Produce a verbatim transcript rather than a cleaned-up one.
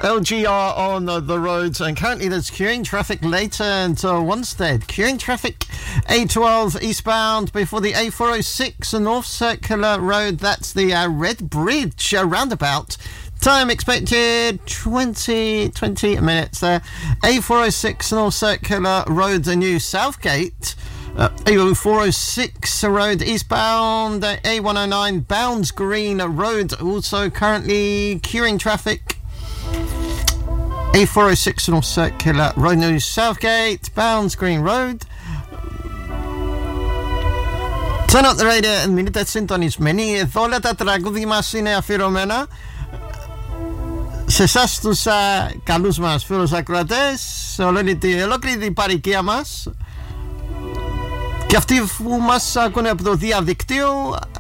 L G R on uh, the roads, and currently there's queuing traffic later into Wanstead. Queuing traffic A twelve eastbound before the A four oh six North Circular Road. That's the uh, Red Bridge uh, roundabout. Time expected twenty, twenty minutes there. A four oh six North Circular Road, the new Southgate. Uh, A four oh six Road eastbound. Uh, A one oh nine Bounds Green Road, also currently queuing traffic. A four oh six North Circular Road, New Southgate, Bounds Green Road. Turn up the radio and μείνετε συντονισμένοι. Εδώ όλα τα τραγούδια μας είναι αφιερωμένα σε εσάς τους α, καλούς μας φίλους ακροατές, σε ολόκληρη την παροικία μας και αυτοί που μας ακούνε από το διαδίκτυο.